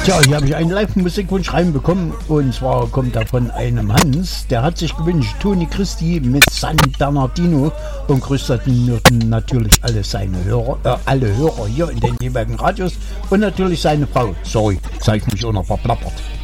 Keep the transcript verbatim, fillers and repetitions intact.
Tja, hier habe ich einen Live-Musikwunsch reinbekommen und zwar kommt er von einem Hans, der hat sich gewünscht, Toni Christi mit San Bernardino und grüßt natürlich alle seine Hörer, äh, alle Hörer hier in den jeweiligen Radios und natürlich seine Frau. Sorry, jetzt habe ich mich auch noch verplappert.